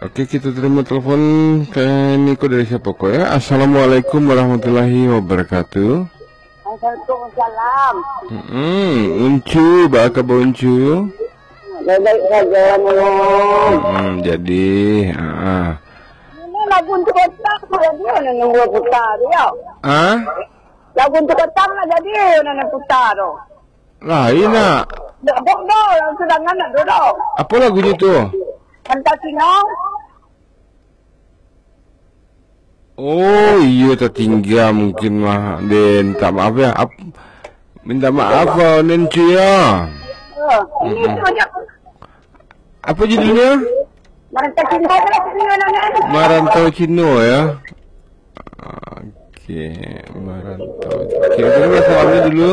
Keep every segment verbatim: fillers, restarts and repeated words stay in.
Oke, kita terima telepon ke Niko dari siapa kok ya? Assalamualaikum warahmatullahi wabarakatuh. Waalaikumsalam. Hmm, Uncu, baka Uncu. Baik saja, Hmm, jadi, ah, ini lagu untuk otak jadi nunggu putar ya. ah, Lagu untuk otak jadi nunggu putar. lain nak. Dok dok dok, sedangkan nak dok. Apa lagunya tuh? Antasino. Oh iya, tertinggal mungkin mah. Den, tak maaf ya. Ap, minta maaf kau Nencu ya. Oh, ini banyak. Apa judulnya? Antasino lah Marantau Cino ya. Oke, Marantau. Kita terima salamnya dulu.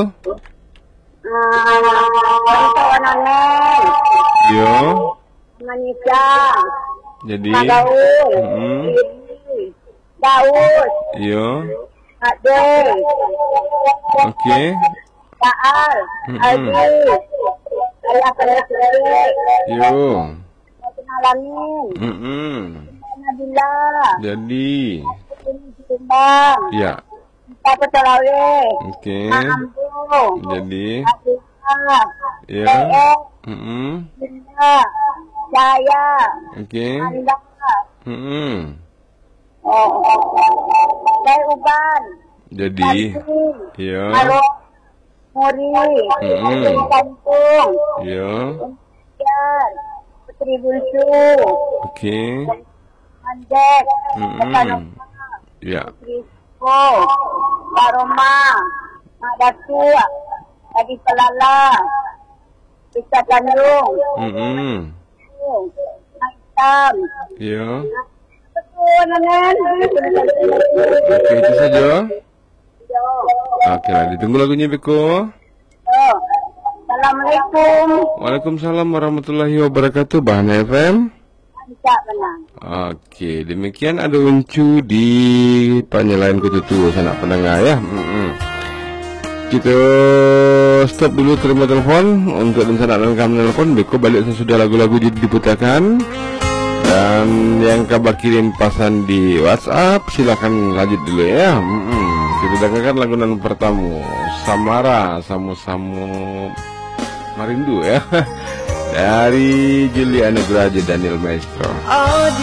Ah, nenek. Yo. Manisha. Jadi. Daud. Hmm. Daud. Yo. Ade. Oke. Taal. Mm-mm. Adi. Ayah Kaya Yo. Alamin. Mm-mm. Nabila. Jadi. Timbang. Ya. Kita Petalawe. Oke. Mampu. Jadi. Abdullah. Ya. Mm-mm. Dinda. Jaya. Oke. Anda. Mm-mm. Oh. Dari Uban. Jadi. Ya. Halo. Muri. Mm-mm. Kampung. Ya. Kemudian Putri Bulsu. Oke. Mandek. Mm-mm. Ya. Rizko. Baroma. Madatu. Adi Pelala. Bisa Tanjung. Mm-mm. Hitam. Ya. Betul, Nenek. Oke, itu saja. Oke lah, ditunggu lagunya Beko. Oh. Assalamualaikum. Waalaikumsalam warahmatullahi wabarakatuh. Bahan F M. Bisa menang. Oke, demikian ada Uncu di Panyelayan Kututu sanak pendengar ya. Mm-mm. Kita stop dulu terima telepon untuk dan sanak dan kamu telepon. Beko balik sesudah lagu-lagu diputarkan. Dan yang kabar kirim pasan di WhatsApp silakan lanjut dulu ya. Mm-mm. Kita dengarkan lagu nan pertama Samara Samu-Samu Marindu ya. Dari Juliana Graja Daniel Maestro.